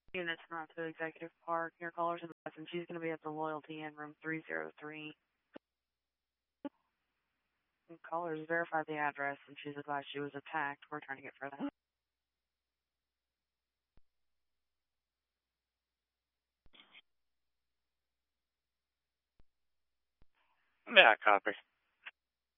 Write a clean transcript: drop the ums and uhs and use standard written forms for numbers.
Units not to Executive Park. Your caller's in the and she's going to be at the Loyalty Inn, room 303. Callers verified the address, and she's advised she was attacked. We're trying to get further. Yeah, copy.